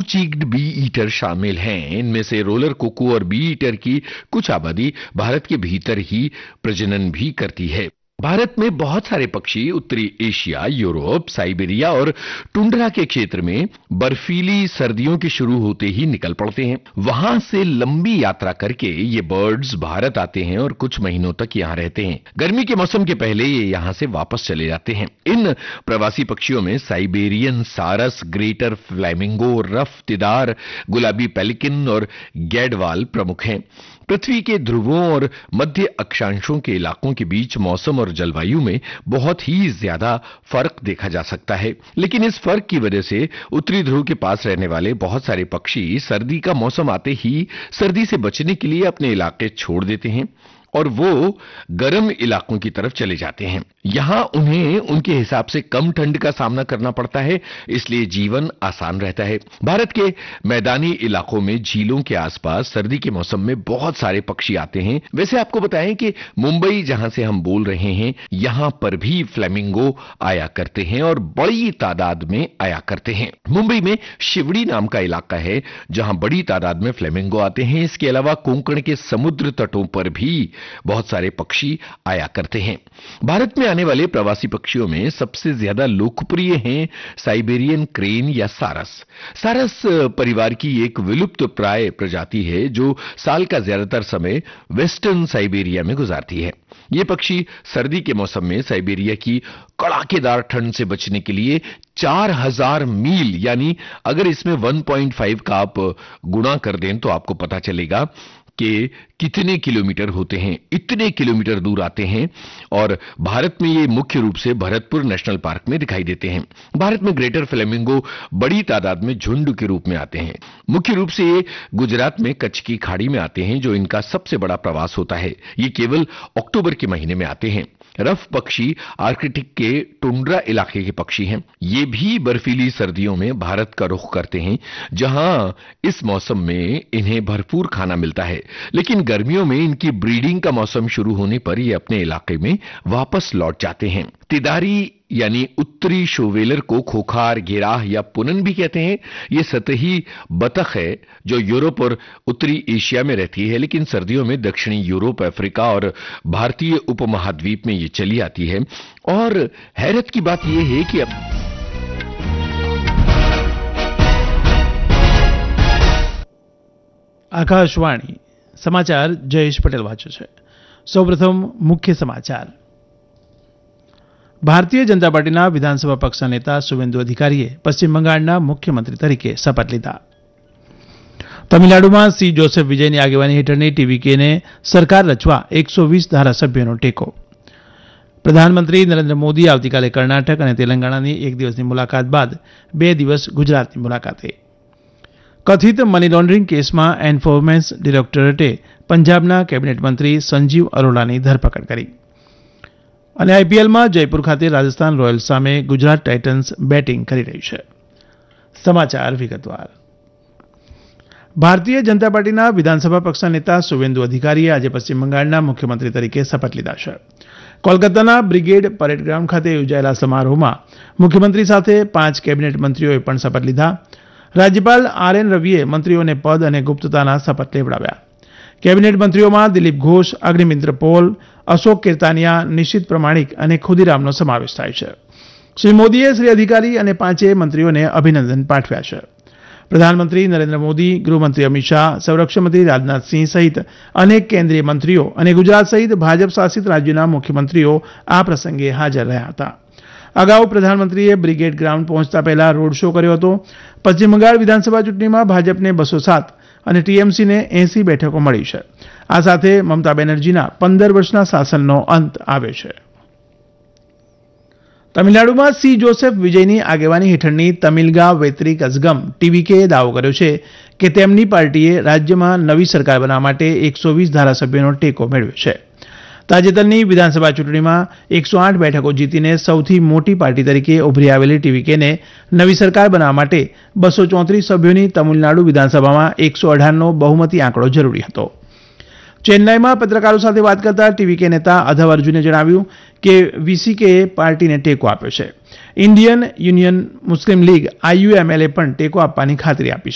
चीक्ड bee eater शामिल हैं। इनमें से रोलर कोको और बी ईटर की कुछ आबादी भारत के भीतर ही प्रजनन भी करती है। भारत में बहुत सारे पक्षी उत्तरी एशिया, यूरोप, साइबेरिया और टुंड्रा के क्षेत्र में बर्फीली सर्दियों के शुरू होते ही निकल पड़ते हैं। वहां से लंबी यात्रा करके ये बर्ड्स भारत आते हैं और कुछ महीनों तक यहां रहते हैं। गर्मी के मौसम के पहले ये यहां से वापस चले जाते हैं। इन प्रवासी पक्षियों में साइबेरियन सारस, ग्रेटर फ्लैमिंगो, रफ तिदार, गुलाबी पेलिकन और गैडवाल प्रमुख हैं। पृथ्वी के ध्रुवों और मध्य अक्षांशों के इलाकों के बीच मौसम और जलवायु में बहुत ही ज्यादा फर्क देखा जा सकता है, लेकिन इस फर्क की वजह से उत्तरी ध्रुव के पास रहने वाले बहुत सारे पक्षी सर्दी का मौसम आते ही सर्दी से बचने के लिए अपने इलाके छोड़ देते हैं और वो गर्म इलाकों की तरफ चले जाते हैं। यहां उन्हें उनके हिसाब से कम ठंड का सामना करना पड़ता है, इसलिए जीवन आसान रहता है। भारत के मैदानी इलाकों में झीलों के आसपास सर्दी के मौसम में बहुत सारे पक्षी आते हैं। वैसे आपको बताएं कि मुंबई, जहां से हम बोल रहे हैं, यहां पर भी फ्लेमिंगो आया करते हैं और बड़ी तादाद में आया करते हैं। मुंबई में शिवड़ी नाम का इलाका है जहां बड़ी तादाद में फ्लेमिंगो आते हैं। इसके अलावा कोंकण के समुद्र तटों पर भी बहुत सारे पक्षी आया करते हैं। भारत में आने वाले प्रवासी पक्षियों में सबसे ज्यादा लोकप्रिय हैं साइबेरियन क्रेन या सारस। सारस परिवार की एक विलुप्त प्राय प्रजाति है जो साल का ज्यादातर समय वेस्टर्न साइबेरिया में गुजारती है। ये पक्षी सर्दी के मौसम में साइबेरिया की कड़ाकेदार ठंड से बचने के लिए 4000 मील, यानी अगर इसमें 1.5 का आप गुणा कर दें तो आपको पता चलेगा कि कितने किलोमीटर होते हैं। इतने किलोमीटर दूर आते हैं और भारत में ये मुख्य रूप से भरतपुर नेशनल पार्क में दिखाई देते हैं। भारत में ग्रेटर फ्लेमिंगो बड़ी तादाद में झुंड के रूप में आते हैं। मुख्य रूप से ये गुजरात में कच्छ की खाड़ी में आते हैं, जो इनका सबसे बड़ा प्रवास होता है। ये केवल अक्टूबर के महीने में आते हैं। रफ पक्षी आर्कटिक के टुंड्रा इलाके के पक्षी हैं। ये भी बर्फीली सर्दियों में भारत का रुख करते हैं, जहां इस मौसम में इन्हें भरपूर खाना मिलता है। लेकिन गर्मियों में इनकी ब्रीडिंग का मौसम शुरू होने पर ये अपने इलाके में वापस लौट जाते हैं। तिदारी यानी उत्तरी शोवेलर को खोखार, घेराह या पुनन भी कहते हैं। ये सतही बतख है जो यूरोप और उत्तरी एशिया में रहती है, लेकिन सर्दियों में दक्षिणी यूरोप, अफ्रीका और भारतीय उपमहाद्वीप में ये चली आती है। और हैरत की बात यह है कि आकाशवाणी समाचार जयेश पटेल वांचे छे। सौप्रथम मुख्य समाचार। ભારતીય જનતા પાર્ટીના વિધાનસભા પક્ષના નેતા સુવેન્દુ અધિકારીએ પશ્ચિમ બંગાળના મુખ્યમંત્રી તરીકે શપથ લીધા। તમિલનાડુમાં સી જોસેફ વિજયની આગેવાની હેઠળની ટીવીકેને સરકાર રચવા 120 ધારાસભ્યોનો ટેકો। પ્રધાનમંત્રી નરેન્દ્ર મોદી આવતીકાલે કર્ણાટક અને તેલંગાણાની એક દિવસની મુલાકાત બાદ 2 દિવસ ગુજરાતની મુલાકાતે। કથિત મની લોન્ડરિંગ કેસમાં એન્ફોર્સમેન્ટ ડિરેક્ટોરેટે પંજાબના કેબિનેટ મંત્રી સંજીવ અરોરાની ધરપકડ કરી। અને આઈપીએલમાં જયપુર ખાતે રાજસ્થાન રોયલ્સ સામે ગુજરાત ટાઇટન્સ બેટિંગ કરી રહી છે। સમાચાર વિગતવાર। ભારતીય જનતા પાર્ટીના વિધાનસભા પક્ષના નેતા સુવેન્દુ અધિકારીએ આજે પશ્ચિમ બંગાળના મુખ્યમંત્રી તરીકે શપથ લીધા છે। કોલકાતાના બ્રિગેડ પરેડ ગ્રાઉન્ડ ખાતે યોજાયેલા સમારોહમાં મુખ્યમંત્રી સાથે 5 કેબિનેટ મંત્રીઓએ પણ શપથ લીધા। રાજ્યપાલ આર.એન. રવિએ મંત્રીઓને પદ અને ગુપ્તતાના શપથ લેવડાવ્યા। કેબિનેટ મંત્રીઓમાં દિલીપ ઘોષ, અગ્નિમિત્ર પોલ, અશોક કેરતાનિયા, નિશિત પ્રમાણિક અને ખુદીરામનો સમાવેશ થાય છે। શ્રી મોદીએ શ્રી અધિકારી અને 5 મંત્રીઓને અભિનંદન પાઠવ્યા છે। પ્રધાનમંત્રી નરેન્દ્ર મોદી, ગૃહમંત્રી અમિત શાહ, સંરક્ષણ મંત્રી રાજનાથ સિંહ સહિત અનેક કેન્દ્રીય મંત્રીઓ અને ગુજરાત સહિત ભાજપ શાસિત રાજ્યોના મુખ્યમંત્રીઓ આ પ્રસંગે હાજર રહ્યા હતા। અગાઉ પ્રધાનમંત્રીએ બ્રિગેડ ગ્રાઉન્ડ પહોંચતા પહેલા રોડ શો કર્યો હતો। પશ્ચિમ બંગાળ વિધાનસભા ચૂંટણીમાં ભાજપને 207 અને ટીએમસીને 80 બેઠકો મળી છે। આ સાથે મમતા બેનર્જીના 15 વર્ષના શાસનનો અંત આવે છે। તમિલનાડુમાં સી જોસેફ વિજયની આગેવાની હેઠળની તમિલગા વેત્રી કઝગમ ટીવીકેએ દાવો કર્યો છે કે તેમની પાર્ટીએ રાજ્યમાં નવી સરકાર બનાવવા માટે 120 ધારાસભ્યોનો ટેકો મેળવ્યો છે। તાજેતરની વિધાનસભા ચૂંટણીમાં 108 બેઠકો જીતીને સૌથી મોટી પાર્ટી તરીકે ઉભરી આવેલી ટીવીકેને નવી સરકાર બનાવવા માટે 234 સભ્યોની તમિલનાડુ વિધાનસભામાં 118નો બહુમતી આંકડો જરૂરી હતો। ચેન્નાઈમાં પત્રકારો સાથે વાત કરતા ટીવીકે નેતા અધવ અર્જુને જણાવ્યું કે વીસીકેએ પાર્ટીને ટેકો આપ્યો છે। ઇન્ડિયન યુનિયન મુસ્લિમ લીગ આઈયુએમએલે પણ ટેકો આપવાની ખાતરી આપી